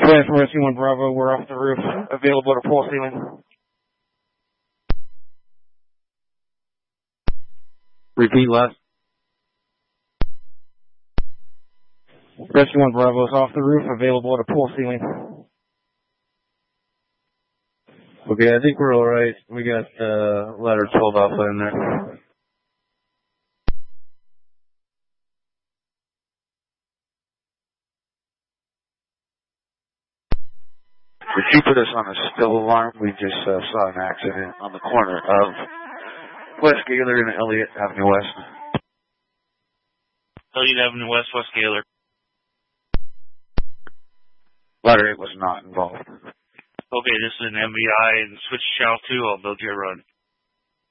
West Rescue 1 Bravo, we're off the roof, available to pole ceiling. Repeat last. Rescue 1 Bravo is off the roof, available at a pole ceiling. Okay, I think we're alright. We got ladder 12 alpha in there. Would you put us on a spill alarm? We just saw an accident on the corner of West Gaylor and Elliott Avenue West. Elliott Avenue West, West Gaylor. Ladder 8 was not involved. Okay, this is an MVI and switch channel 2. I'll build your run.